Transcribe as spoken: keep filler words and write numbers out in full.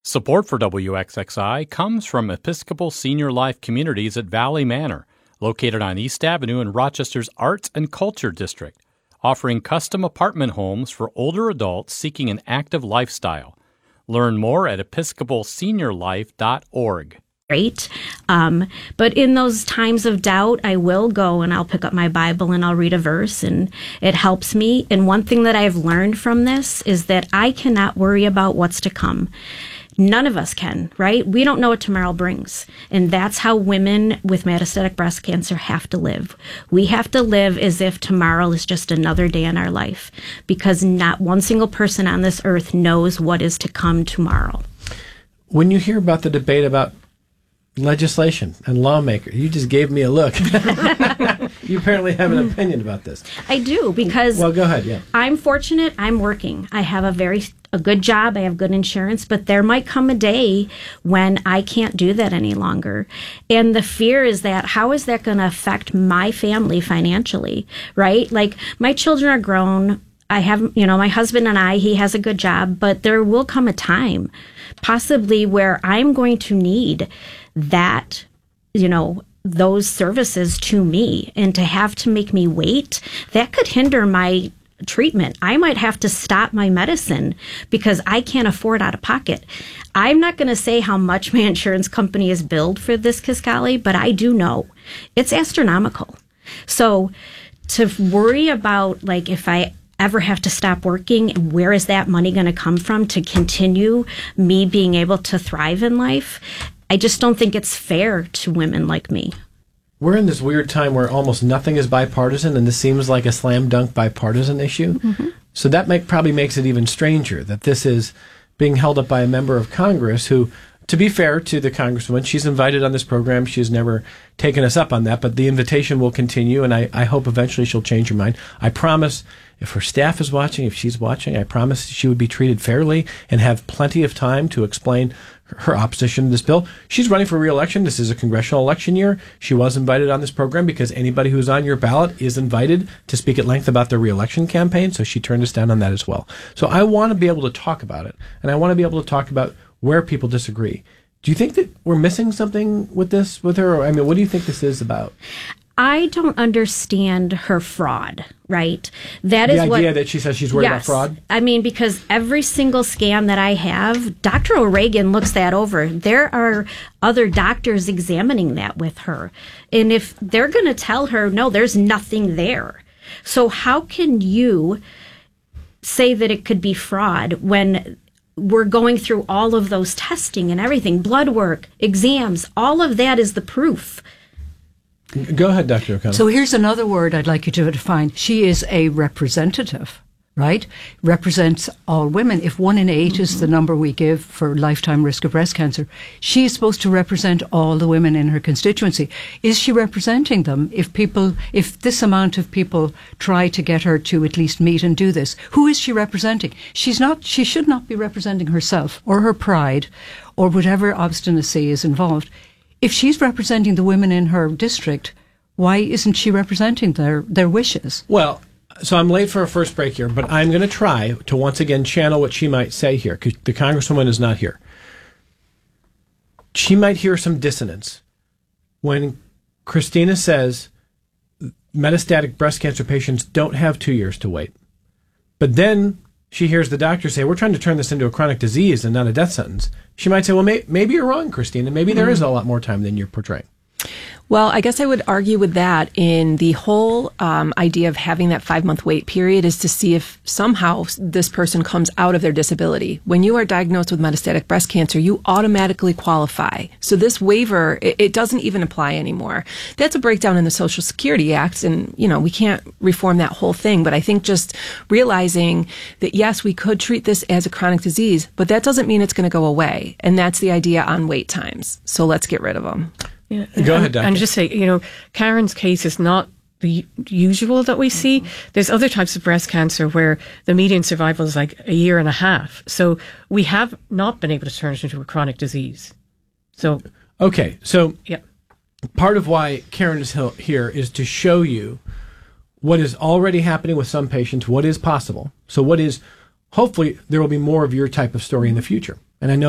Support for W X X I comes from Episcopal Senior Life Communities at Valley Manor, located on East Avenue in Rochester's Arts and Culture District, offering custom apartment homes for older adults seeking an active lifestyle. Learn more at episcopal senior life dot org. Great. Um, but in those times of doubt, I will go and I'll pick up my Bible and I'll read a verse, and it helps me. And one thing that I've learned from this is that I cannot worry about what's to come. None of us can, right? We don't know what tomorrow brings. And that's how women with metastatic breast cancer have to live. We have to live as if tomorrow is just another day in our life, because not one single person on this earth knows what is to come tomorrow. When you hear about the debate about legislation and lawmakers, you just gave me a look. You apparently have an opinion about this. I do, because well, go ahead. Yeah, I'm fortunate. I'm working. I have a very a good job. I have good insurance, but there might come a day when I can't do that any longer. And the fear is that how is that going to affect my family financially, right? Like, my children are grown. I have, you know, my husband and I, he has a good job, but there will come a time possibly where I'm going to need that, you know, those services to me, and to have to make me wait, that could hinder my treatment. I might have to stop my medicine because I can't afford out of pocket. I'm not going to say how much my insurance company is billed for this Kisqali, but I do know it's astronomical. So to worry about, like, if I ever have to stop working, where is that money going to come from to continue me being able to thrive in life? I just don't think it's fair to women like me. We're in this weird time where almost nothing is bipartisan, and this seems like a slam dunk bipartisan issue. Mm-hmm. So that make, probably makes it even stranger that this is being held up by a member of Congress who, to be fair to the Congresswoman, she's invited on this program. She's never taken us up on that, but the invitation will continue, and I, I hope eventually she'll change her mind. I promise, if her staff is watching, if she's watching, I promise she would be treated fairly and have plenty of time to explain her opposition to this bill. She's running for re-election. This is a congressional election year. She was invited on this program because anybody who's on your ballot is invited to speak at length about their re-election campaign, so she turned us down on that as well. So I want to be able to talk about it, and I want to be able to talk about where people disagree. Do you think that we're missing something with this, with her? I mean, what do you think this is about? I don't understand her fraud, right? That is the what, idea that she says she's worried yes, about fraud? I mean, because every single scan that I have, Doctor O'Regan looks that over. There are other doctors examining that with her. And if they're going to tell her, no, there's nothing there. So how can you say that it could be fraud when we're going through all of those testing and everything, blood work, exams, all of that is the proof. Go ahead, Doctor O'Connell. So here's another word I'd like you to define. She is a representative, right? Represents all women. If one in eight mm-hmm. is the number we give for lifetime risk of breast cancer, she is supposed to represent all the women in her constituency. Is she representing them? If people, if this amount of people try to get her to at least meet and do this, who is she representing? She's not, she should not be representing herself or her pride or whatever obstinacy is involved. If she's representing the women in her district, why isn't she representing their, their wishes? Well, so I'm late for a first break here, but I'm going to try to once again channel what she might say here, because the Congresswoman is not here. She might hear some dissonance when Christina says metastatic breast cancer patients don't have two years to wait. But then she hears the doctor say, we're trying to turn this into a chronic disease and not a death sentence. She might say, well, may- maybe you're wrong, Christina. Maybe there is a lot more time than you're portraying. Well, I guess I would argue with that in the whole um, idea of having that five-month wait period is to see if somehow this person comes out of their disability. When you are diagnosed with metastatic breast cancer, you automatically qualify. So this waiver, it, it doesn't even apply anymore. That's a breakdown in the Social Security Act, and, you know, we can't reform that whole thing. But I think just realizing that, yes, we could treat this as a chronic disease, but that doesn't mean it's going to go away. And that's the idea on wait times. So let's get rid of them. Yeah. Go ahead, Doctor. And just say, you know, Karen's case is not the usual that we see. There's other types of breast cancer where the median survival is like a year and a half. So we have not been able to turn it into a chronic disease. So, okay, so yeah. Part of why Karen is here is to show you what is already happening with some patients, what is possible. So what is, hopefully there will be more of your type of story in the future. And I know